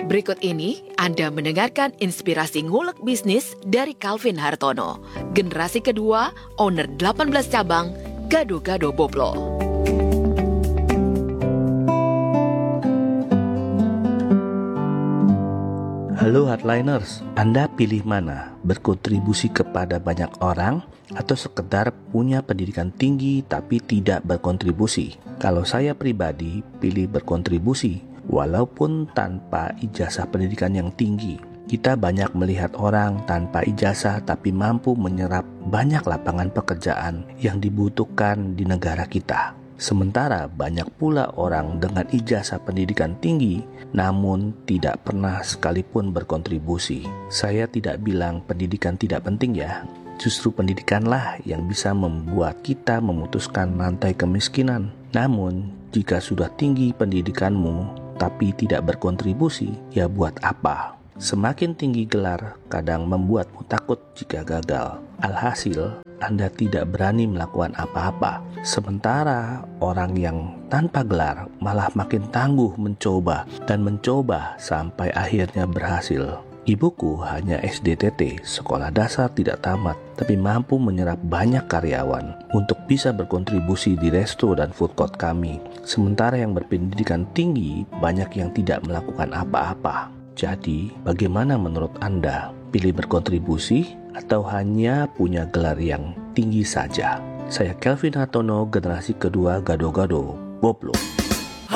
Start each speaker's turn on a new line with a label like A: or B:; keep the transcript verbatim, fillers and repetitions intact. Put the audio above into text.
A: Berikut ini Anda mendengarkan inspirasi ngulek bisnis dari Calvin Hartono, generasi kedua, owner delapan belas cabang, Gado-Gado Boblo.
B: Halo Hardliners, Anda pilih mana? Berkontribusi kepada banyak orang atau sekedar punya pendidikan tinggi tapi tidak berkontribusi? Kalau saya pribadi pilih berkontribusi, walaupun tanpa ijazah pendidikan yang tinggi. Kita banyak melihat orang tanpa ijazah tapi mampu menyerap banyak lapangan pekerjaan yang dibutuhkan di negara kita. Sementara banyak pula orang dengan ijazah pendidikan tinggi namun tidak pernah sekalipun berkontribusi. Saya tidak bilang pendidikan tidak penting ya. Justru pendidikanlah yang bisa membuat kita memutuskan rantai kemiskinan. Namun jika sudah tinggi pendidikanmu tapi tidak berkontribusi, ya buat apa? Semakin tinggi gelar kadang membuatmu takut jika gagal. Alhasil, Anda tidak berani melakukan apa-apa. Sementara orang yang tanpa gelar malah makin tangguh mencoba dan mencoba sampai akhirnya berhasil. Ibuku hanya S D T T, sekolah dasar tidak tamat, tapi mampu menyerap banyak karyawan untuk bisa berkontribusi di resto dan food court kami. Sementara yang berpendidikan tinggi banyak yang tidak melakukan apa-apa. Jadi, bagaimana menurut Anda? Pilih berkontribusi atau hanya punya gelar yang tinggi saja? Saya Calvin Hartono, generasi kedua Gado-Gado Boblo.